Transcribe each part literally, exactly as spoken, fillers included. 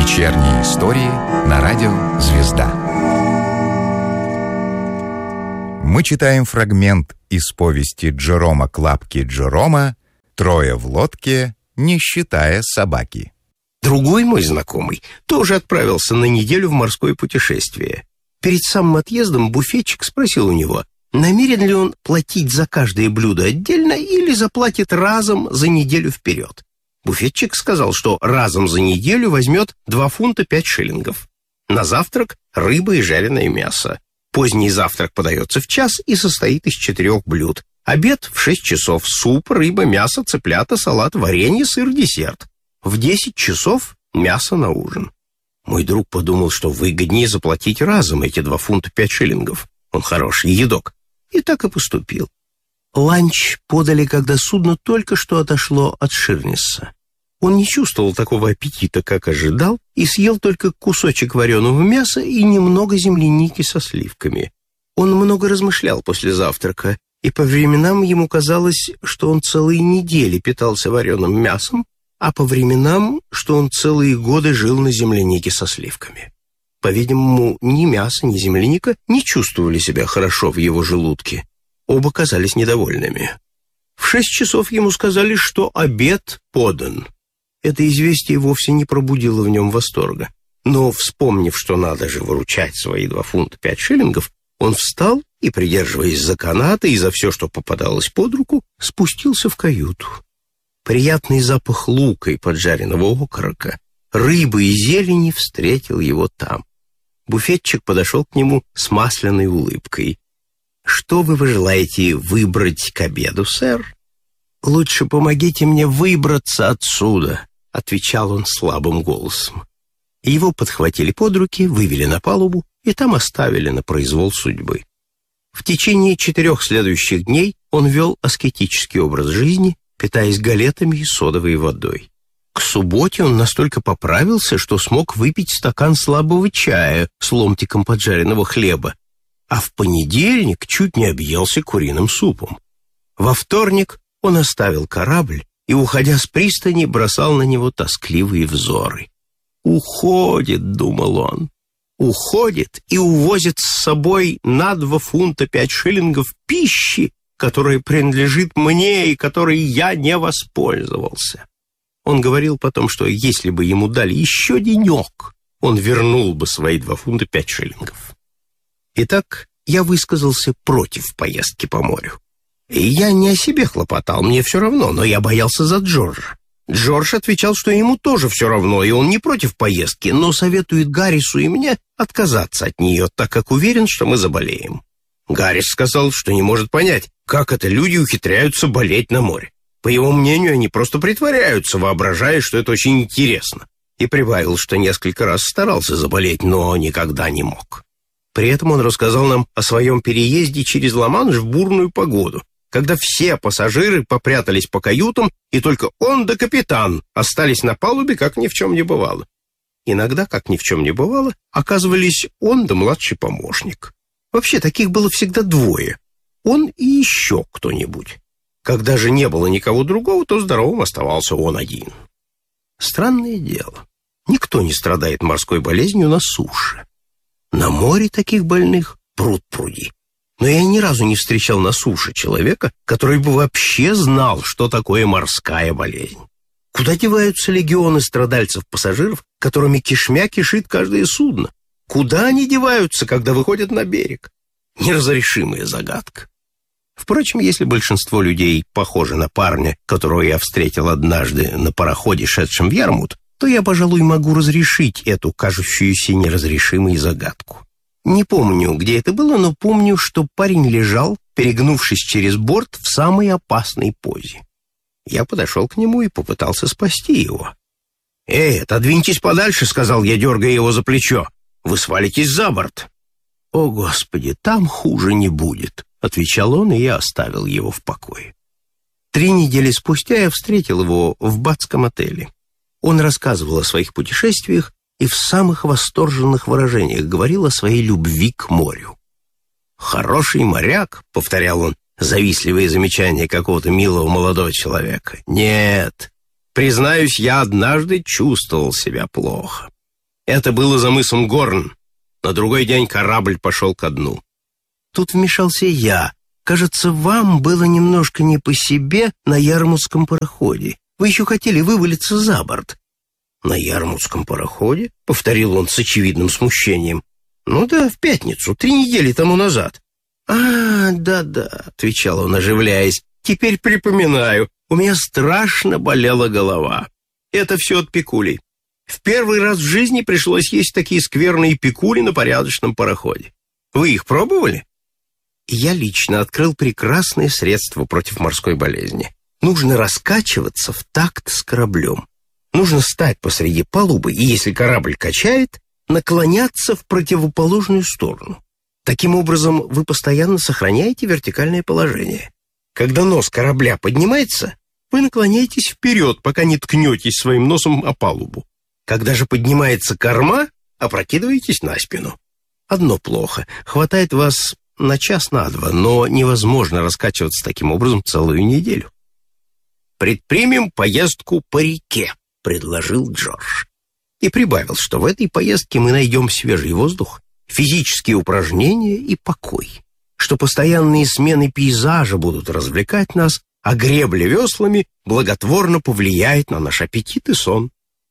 Вечерние истории на радио «Звезда». Мы читаем фрагмент из повести Джерома Клапки Джерома «Трое в лодке, не считая собаки». Другой мой знакомый тоже отправился на неделю в морское путешествие. Перед самым отъездом буфетчик спросил у него, намерен ли он платить за каждое блюдо отдельно или заплатит разом за неделю вперед. Буфетчик сказал, что разом за неделю возьмет два фунта пять шиллингов. На завтрак рыба и жареное мясо. Поздний завтрак подается в час и состоит из четырех блюд. Обед в шесть часов. Суп, рыба, мясо, цыплята, салат, варенье, сыр, десерт. В десять часов мясо на ужин. Мой друг подумал, что выгоднее заплатить разом эти два фунта пять шиллингов. Он хороший едок. И так и поступил. Ланч подали, когда судно только что отошло от Ширнесса. Он не чувствовал такого аппетита, как ожидал, и съел только кусочек вареного мяса и немного земляники со сливками. Он много размышлял после завтрака, и по временам ему казалось, что он целые недели питался вареным мясом, а по временам, что он целые годы жил на землянике со сливками. По-видимому, ни мясо, ни земляника не чувствовали себя хорошо в его желудке. Оба казались недовольными. В шесть часов ему сказали, что обед подан. Это известие вовсе не пробудило в нем восторга. Но, вспомнив, что надо же выручать свои два фунта пять шиллингов, он встал и, придерживаясь за канаты и за все, что попадалось под руку, спустился в каюту. Приятный запах лука и поджаренного окорока, рыбы и зелени встретил его там. Буфетчик подошел к нему с масляной улыбкой. «Что вы желаете выбрать к обеду, сэр?» «Лучше помогите мне выбраться отсюда», — отвечал он слабым голосом. Его подхватили под руки, вывели на палубу и там оставили на произвол судьбы. В течение четырех следующих дней он вел аскетический образ жизни, питаясь галетами и содовой водой. К субботе он настолько поправился, что смог выпить стакан слабого чая с ломтиком поджаренного хлеба, а в понедельник чуть не объелся куриным супом. Во вторник он оставил корабль и, уходя с пристани, бросал на него тоскливые взоры. «Уходит», — думал он, — «уходит и увозит с собой на два фунта пять шиллингов пищи, которая принадлежит мне и которой я не воспользовался». Он говорил потом, что если бы ему дали еще денек, он вернул бы свои два фунта пять шиллингов. Итак, я высказался против поездки по морю. И я не о себе хлопотал, мне все равно, но я боялся за Джорджа. Джордж отвечал, что ему тоже все равно, и он не против поездки, но советует Гаррису и мне отказаться от нее, так как уверен, что мы заболеем. Гаррис сказал, что не может понять, как это люди ухитряются болеть на море. По его мнению, они просто притворяются, воображая, что это очень интересно. И прибавил, что несколько раз старался заболеть, но никогда не мог. При этом он рассказал нам о своем переезде через Ла-Манш в бурную погоду, когда все пассажиры попрятались по каютам, и только он да капитан остались на палубе, как ни в чем не бывало. Иногда, как ни в чем не бывало, оказывались он да младший помощник. Вообще, таких было всегда двое. Он и еще кто-нибудь. Когда же не было никого другого, то здоровым оставался он один. Странное дело. Никто не страдает морской болезнью на суше. На море таких больных пруд-пруди. Но я ни разу не встречал на суше человека, который бы вообще знал, что такое морская болезнь. Куда деваются легионы страдальцев-пассажиров, которыми кишмя кишит каждое судно? Куда они деваются, когда выходят на берег? Неразрешимая загадка. Впрочем, если большинство людей похожи на парня, которого я встретил однажды на пароходе, шедшем в Ярмут, то я, пожалуй, могу разрешить эту кажущуюся неразрешимой загадку. Не помню, где это было, но помню, что парень лежал, перегнувшись через борт в самой опасной позе. Я подошел к нему и попытался спасти его. «Эй, отодвиньтесь подальше», — сказал я, дергая его за плечо. «Вы свалитесь за борт». «О, Господи, там хуже не будет», — отвечал он, и я оставил его в покое. Три недели спустя я встретил его в Батском отеле. Он рассказывал о своих путешествиях и в самых восторженных выражениях говорил о своей любви к морю. «Хороший моряк», — повторял он, завистливые замечания какого-то милого молодого человека. «Нет, признаюсь, я однажды чувствовал себя плохо. Это было за мысом Горн. На другой день корабль пошел ко дну. Тут вмешался я. Кажется, вам было немножко не по себе на Ярмутском пароходе. Вы еще хотели вывалиться за борт. На Ярмутском пароходе? Повторил он с очевидным смущением. Ну да, в пятницу, три недели тому назад. А, да-да, отвечал он, оживляясь. Теперь припоминаю, у меня страшно болела голова. Это все от пикулей. В первый раз в жизни пришлось есть такие скверные пикули на порядочном пароходе. Вы их пробовали? Я лично открыл прекрасное средство против морской болезни. Нужно раскачиваться в такт с кораблем. Нужно стать посреди палубы, и если корабль качает, наклоняться в противоположную сторону. Таким образом, вы постоянно сохраняете вертикальное положение. Когда нос корабля поднимается, вы наклоняетесь вперед, пока не ткнетесь своим носом о палубу. Когда же поднимается корма, опрокидываетесь на спину. Одно плохо. Хватает вас на час-на два, но невозможно раскачиваться таким образом целую неделю. «Предпримем поездку по реке», — предложил Джордж. И прибавил, что в этой поездке мы найдем свежий воздух, физические упражнения и покой, что постоянные смены пейзажа будут развлекать нас, а гребля веслами благотворно повлияет на наш аппетит и сон.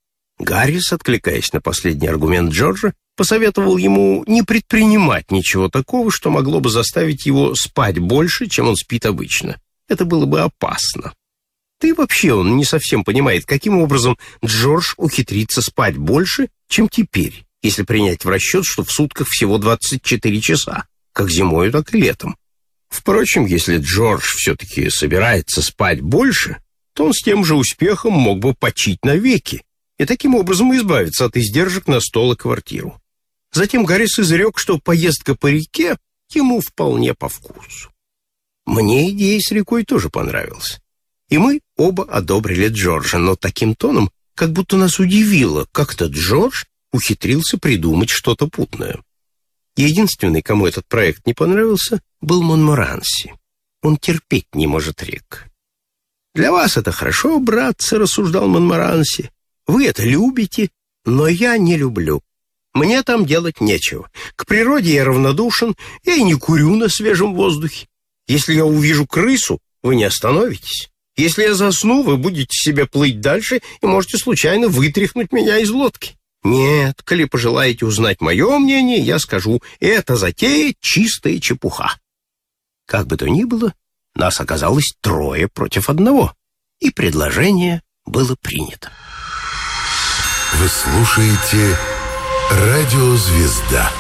Гаррис, откликаясь на последний аргумент Джорджа, посоветовал ему не предпринимать ничего такого, что могло бы заставить его спать больше, чем он спит обычно. Это было бы опасно. Да и вообще он не совсем понимает, каким образом Джордж ухитрится спать больше, чем теперь, если принять в расчет, что в сутках всего двадцать четыре часа, как зимой, так и летом. Впрочем, если Джордж все-таки собирается спать больше, то он с тем же успехом мог бы почить навеки и таким образом избавиться от издержек на стол и квартиру. Затем Гаррис изрек, что поездка по реке ему вполне по вкусу. Мне идея с рекой тоже понравилась. И мы оба одобрили Джорджа, но таким тоном, как будто нас удивило, как-то Джордж ухитрился придумать что-то путное. Единственный, кому этот проект не понравился, был Монморанси. Он терпеть не может рек. «Для вас это хорошо, братцы», — рассуждал Монморанси. «Вы это любите, но я не люблю. Мне там делать нечего. К природе я равнодушен, я и не курю на свежем воздухе. Если я увижу крысу, вы не остановитесь. Если я засну, вы будете себе плыть дальше и можете случайно вытряхнуть меня из лодки. Нет, коли пожелаете узнать мое мнение, я скажу, это затея чистая чепуха». Как бы то ни было, нас оказалось трое против одного, и предложение было принято. Вы слушаете «Радиозвезда».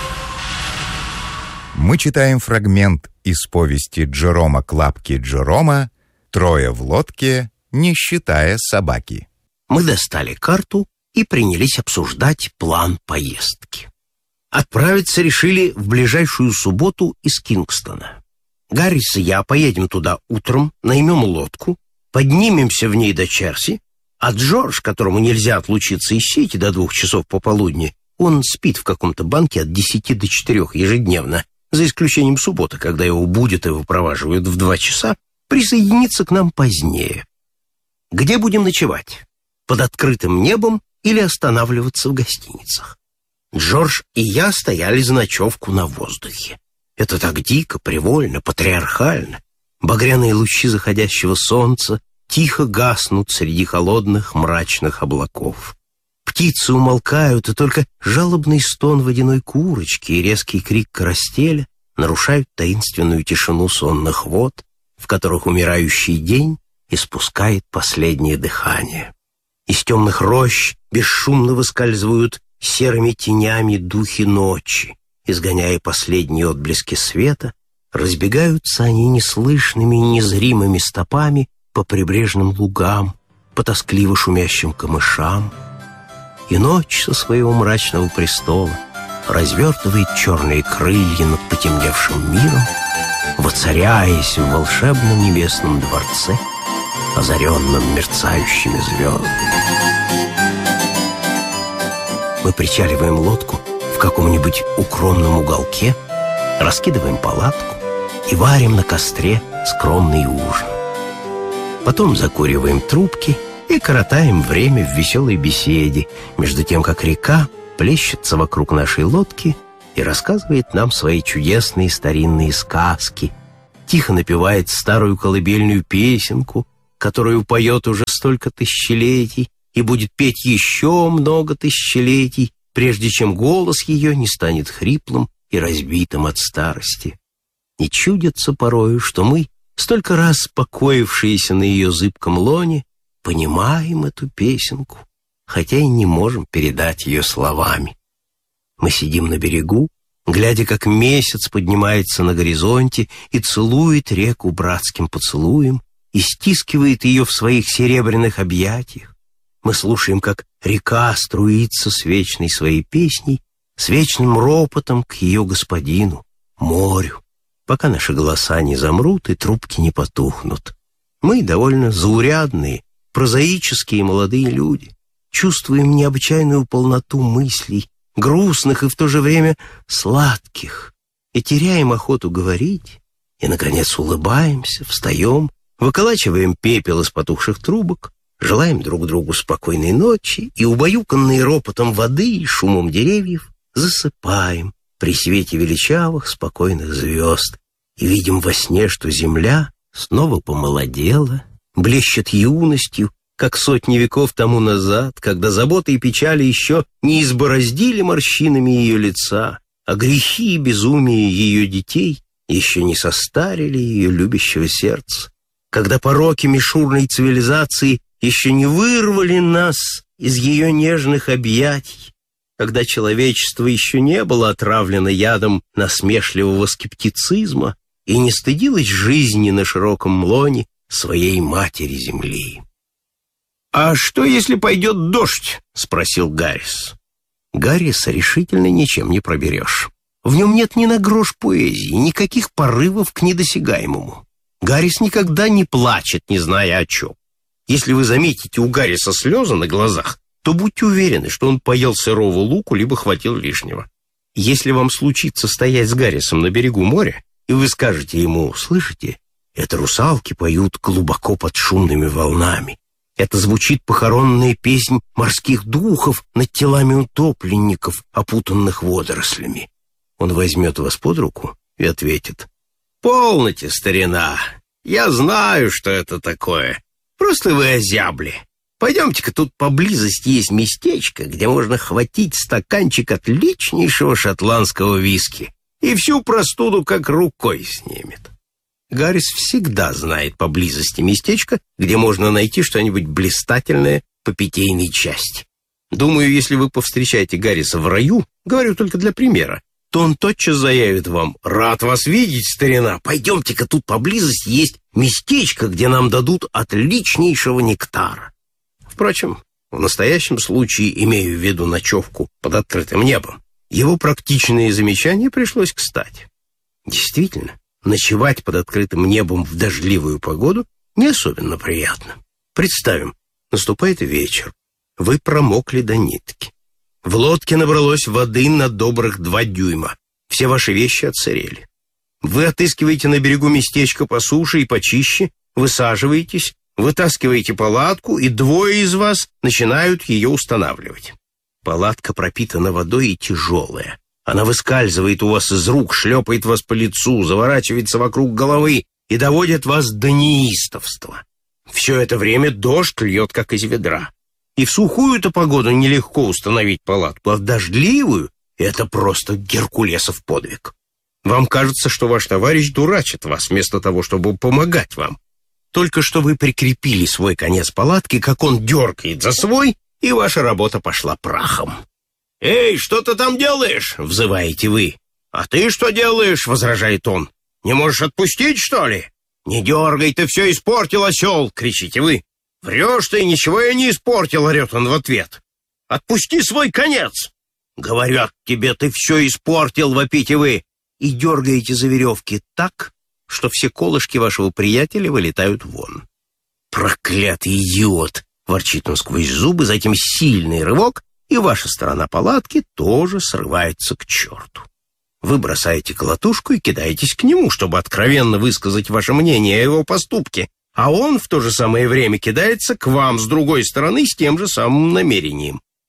Мы читаем фрагмент из повести Джерома Клапки Джерома «Трое в лодке, не считая собаки». Мы достали карту и принялись обсуждать план поездки. Отправиться решили в ближайшую субботу из Кингстона. Гаррис и я поедем туда утром, наймем лодку, поднимемся в ней до Черси, а Джордж, которому нельзя отлучиться из сети до двух часов пополудни, он спит в каком-то банке от десяти до четырех ежедневно, за исключением субботы, когда его будут и выпроваживают в два часа, присоединится к нам позднее. Где будем ночевать? Под открытым небом или останавливаться в гостиницах? Джордж и я стояли за ночевку на воздухе. Это так дико, привольно, патриархально. Багряные лучи заходящего солнца тихо гаснут среди холодных мрачных облаков. Птицы умолкают, и только жалобный стон водяной курочки и резкий крик карастеля нарушают таинственную тишину сонных вод, в которых умирающий день испускает последнее дыхание. Из темных рощ бесшумно выскальзывают серыми тенями духи ночи, изгоняя последние отблески света, разбегаются они неслышными и незримыми стопами по прибрежным лугам, по тоскливо шумящим камышам, и ночь со своего мрачного престола развертывает черные крылья над потемневшим миром, воцаряясь в волшебном небесном дворце, озаренном мерцающими звездами. Мы причаливаем лодку в каком-нибудь укромном уголке, раскидываем палатку и варим на костре скромный ужин. Потом закуриваем трубки и коротаем время в веселой беседе, между тем, как река плещется вокруг нашей лодки и рассказывает нам свои чудесные старинные сказки, тихо напевает старую колыбельную песенку, которую поет уже столько тысячелетий и будет петь еще много тысячелетий, прежде чем голос ее не станет хриплым и разбитым от старости. И чудится порою, что мы, столько раз покоившиеся на ее зыбком лоне, понимаем эту песенку, хотя и не можем передать ее словами. Мы сидим на берегу, глядя, как месяц поднимается на горизонте и целует реку братским поцелуем и стискивает ее в своих серебряных объятиях. Мы слушаем, как река струится с вечной своей песней, с вечным ропотом к ее господину, морю, пока наши голоса не замрут и трубки не потухнут. Мы довольно заурядные, прозаические молодые люди, чувствуем необычайную полноту мыслей, грустных и в то же время сладких, и теряем охоту говорить, и, наконец, улыбаемся, встаем, выколачиваем пепел из потухших трубок, желаем друг другу спокойной ночи и, убаюканные ропотом воды и шумом деревьев, засыпаем при свете величавых спокойных звезд и видим во сне, что земля снова помолодела, блещет юностью, как сотни веков тому назад, когда заботы и печали еще не избороздили морщинами ее лица, а грехи и безумие ее детей еще не состарили ее любящего сердца, когда пороки мишурной цивилизации еще не вырвали нас из ее нежных объятий, когда человечество еще не было отравлено ядом насмешливого скептицизма и не стыдилось жизни на широком лоне своей матери земли. «А что, если пойдет дождь?» — спросил Гаррис. Гарриса решительно ничем не проберешь. В нем нет ни на грош поэзии, никаких порывов к недосягаемому. Гаррис никогда не плачет, не зная о чем. Если вы заметите у Гарриса слезы на глазах, то будьте уверены, что он поел сырого луку, либо хватил лишнего. Если вам случится стоять с Гаррисом на берегу моря, и вы скажете ему: «Слышите, это русалки поют глубоко под шумными волнами. Это звучит похоронная песнь морских духов над телами утопленников, опутанных водорослями». Он возьмет вас под руку и ответит: «Полноте, старина, я знаю, что это такое. Просто вы озябли. Пойдемте-ка, тут поблизости есть местечко, где можно хватить стаканчик отличнейшего шотландского виски, и всю простуду как рукой снимет». Гаррис всегда знает поблизости местечко, где можно найти что-нибудь блистательное по питейной части. Думаю, если вы повстречаете Гарриса в раю, говорю только для примера, то он тотчас заявит вам: «Рад вас видеть, старина, пойдемте-ка, тут поблизости есть местечко, где нам дадут отличнейшего нектара». Впрочем, в настоящем случае имею в виду ночевку под открытым небом. Его практичное замечание пришлось кстати. Действительно, ночевать под открытым небом в дождливую погоду не особенно приятно. Представим, наступает вечер, вы промокли до нитки. В лодке набралось воды на добрых два дюйма. Все ваши вещи отсырели. Вы отыскиваете на берегу местечко по суше и почище, высаживаетесь, вытаскиваете палатку, и двое из вас начинают ее устанавливать. Палатка пропитана водой и тяжелая. Она выскальзывает у вас из рук, шлепает вас по лицу, заворачивается вокруг головы и доводит вас до неистовства. Все это время дождь льет, как из ведра. И в сухую-то погоду нелегко установить палатку, а в дождливую — это просто геркулесов подвиг. Вам кажется, что ваш товарищ дурачит вас, вместо того, чтобы помогать вам. Только что вы прикрепили свой конец палатки, как он дергает за свой, и ваша работа пошла прахом. «Эй, что ты там делаешь?» — взываете вы. «А ты что делаешь?» — возражает он. «Не можешь отпустить, что ли?» «Не дергай, ты все испортил, осел!» — кричите вы. «Врешь ты, ничего я не испортил!» — орет он в ответ. «Отпусти свой конец!» «Говорят тебе, ты все испортил!» — вопите вы. И дергаете за веревки так, что все колышки вашего приятеля вылетают вон. «Проклятый идиот!» — ворчит он сквозь зубы, затем сильный рывок, и ваша сторона палатки тоже срывается к черту. Вы бросаете колотушку и кидаетесь к нему, чтобы откровенно высказать ваше мнение о его поступке, а он в то же самое время кидается к вам с другой стороны с тем же самым намерением.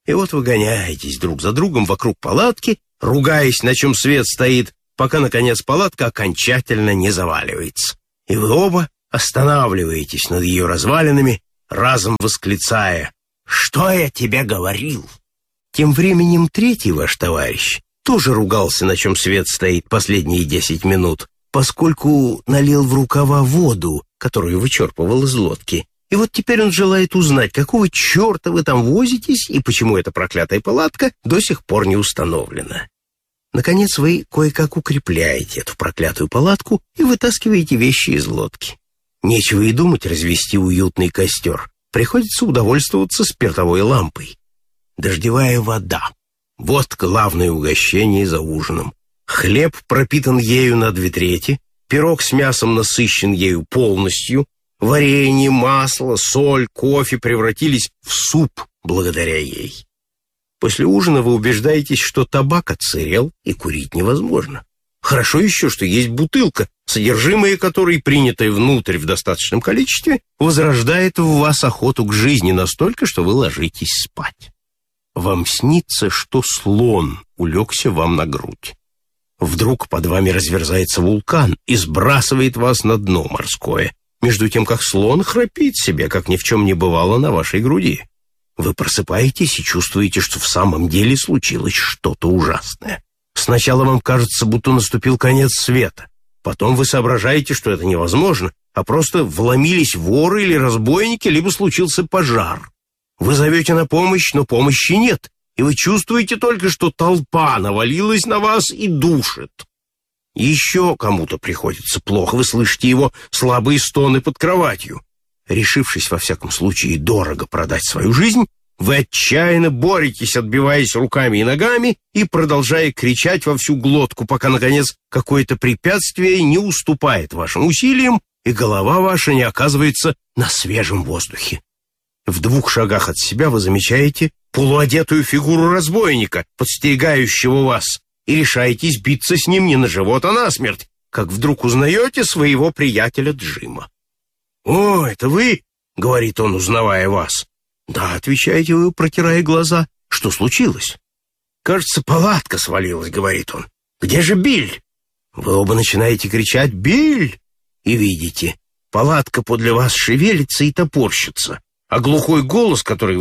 И вот вы гоняетесь друг за другом вокруг палатки, ругаясь, на чем свет стоит, пока, наконец, палатка окончательно не заваливается. И вы оба останавливаетесь над ее развалинами, разом восклицая: «Что я тебе говорил?» Тем временем третий ваш товарищ тоже ругался, на чем свет стоит последние десять минут, поскольку налил в рукава воду, которую вычерпывал из лодки. И вот теперь он желает узнать, какого черта вы там возитесь и почему эта проклятая палатка до сих пор не установлена. Наконец вы кое-как укрепляете эту проклятую палатку и вытаскиваете вещи из лодки. Нечего и думать развести уютный костер. Приходится удовольствоваться спиртовой лампой. Дождевая вода. Вот главное угощение за ужином. Хлеб пропитан ею на две трети, пирог с мясом насыщен ею полностью, варенье, масло, соль, кофе превратились в суп благодаря ей. После ужина вы убеждаетесь, что табак отсырел и курить невозможно. Хорошо еще, что есть бутылка, содержимое которой, принятое внутрь в достаточном количестве, возрождает в вас охоту к жизни настолько, что вы ложитесь спать. Вам снится, что слон улегся вам на грудь. Вдруг под вами разверзается вулкан и сбрасывает вас на дно морское, между тем, как слон храпит себе, как ни в чем не бывало, на вашей груди. Вы просыпаетесь и чувствуете, что в самом деле случилось что-то ужасное. Сначала вам кажется, будто наступил конец света. Потом вы соображаете, что это невозможно, а просто вломились воры или разбойники, либо случился пожар. Вы зовете на помощь, но помощи нет, и вы чувствуете только, что толпа навалилась на вас и душит. Еще кому-то приходится плохо, вы слышите его слабые стоны под кроватью. Решившись, во всяком случае, дорого продать свою жизнь, вы отчаянно боретесь, отбиваясь руками и ногами и продолжая кричать во всю глотку, пока, наконец, какое-то препятствие не уступает вашим усилиям, и голова ваша не оказывается на свежем воздухе. В двух шагах от себя вы замечаете полуодетую фигуру разбойника, подстерегающего вас, и решаетесь биться с ним не на живот, а насмерть, как вдруг узнаете своего приятеля Джима. «О, это вы?» — говорит он, узнавая вас. «Да», — отвечаете вы, протирая глаза. «Что случилось?» «Кажется, палатка свалилась», — говорит он. «Где же Биль?» Вы оба начинаете кричать «Биль!» и видите, палатка подле вас шевелится и топорщится, а глухой голос, который